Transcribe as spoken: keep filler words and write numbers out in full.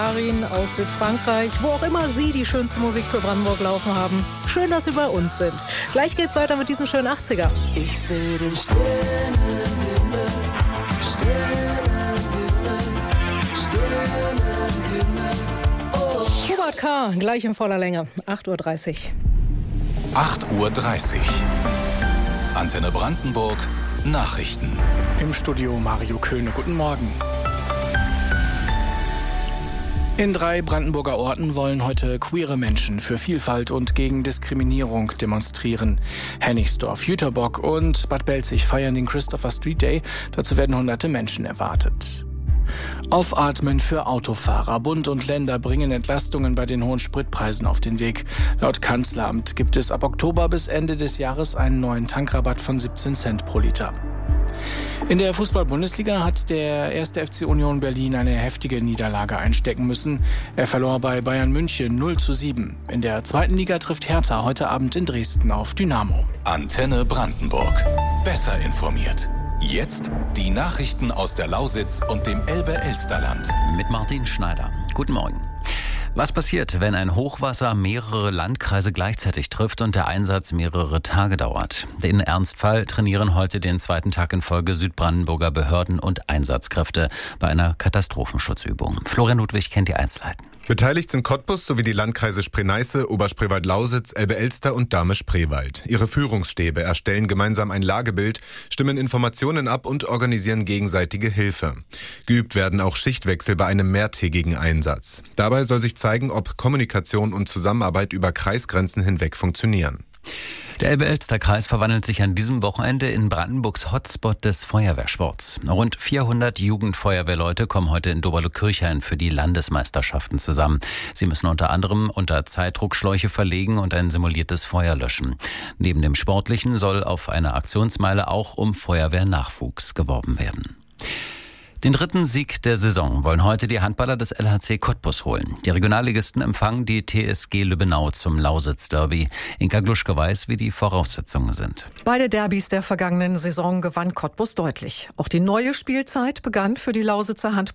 Karin aus Südfrankreich, wo auch immer Sie die schönste Musik für Brandenburg laufen haben. Schön, dass Sie bei uns sind. Gleich geht's weiter mit diesem schönen achtziger. Ich sehe den Sternenhimmel, Sternenhimmel, Sternenhimmel. Oh. Hubert K., gleich in voller Länge, acht Uhr dreißig. acht Uhr dreißig. Antenne Brandenburg, Nachrichten. Im Studio Mario Köhne. Guten Morgen. In drei Brandenburger Orten wollen heute queere Menschen für Vielfalt und gegen Diskriminierung demonstrieren. Hennigsdorf, Jüterbock und Bad Belzig feiern den Christopher Street Day. Dazu werden hunderte Menschen erwartet. Aufatmen für Autofahrer. Bund und Länder bringen Entlastungen bei den hohen Spritpreisen auf den Weg. Laut Kanzleramt gibt es ab Oktober bis Ende des Jahres einen neuen Tankrabatt von siebzehn Cent pro Liter. In der Fußball-Bundesliga hat der erste F C Union Berlin eine heftige Niederlage einstecken müssen. Er verlor bei Bayern München null zu sieben. In der zweiten Liga trifft Hertha heute Abend in Dresden auf Dynamo. Antenne Brandenburg. Besser informiert. Jetzt die Nachrichten aus der Lausitz und dem Elbe-Elsterland. Mit Martin Schneider. Guten Morgen. Was passiert, wenn ein Hochwasser mehrere Landkreise gleichzeitig trifft und der Einsatz mehrere Tage dauert? Den Ernstfall trainieren heute den zweiten Tag in Folge Südbrandenburger Behörden und Einsatzkräfte bei einer Katastrophenschutzübung. Florian Ludwig kennt die Einzelheiten. Beteiligt sind Cottbus sowie die Landkreise Spree-Neiße, Oberspreewald-Lausitz, Elbe-Elster und Dahme-Spreewald. Ihre Führungsstäbe erstellen gemeinsam ein Lagebild, stimmen Informationen ab und organisieren gegenseitige Hilfe. Geübt werden auch Schichtwechsel bei einem mehrtägigen Einsatz. Dabei soll sich zeigen, ob Kommunikation und Zusammenarbeit über Kreisgrenzen hinweg funktionieren. Der Elbe-Elster-Kreis verwandelt sich an diesem Wochenende in Brandenburgs Hotspot des Feuerwehrsports. Rund vierhundert Jugendfeuerwehrleute kommen heute in Doberle-Kirchhain für die Landesmeisterschaften zusammen. Sie müssen unter anderem unter Zeitdruck Schläuche verlegen und ein simuliertes Feuer löschen. Neben dem Sportlichen soll auf einer Aktionsmeile auch um Feuerwehrnachwuchs geworben werden. Den dritten Sieg der Saison wollen heute die Handballer des L H C Cottbus holen. Die Regionalligisten empfangen die T S G Lübbenau zum Lausitz-Derby. Inka Gluschke weiß, wie die Voraussetzungen sind. Beide Derbys der vergangenen Saison gewann Cottbus deutlich. Auch die neue Spielzeit begann für die Lausitzer Handballer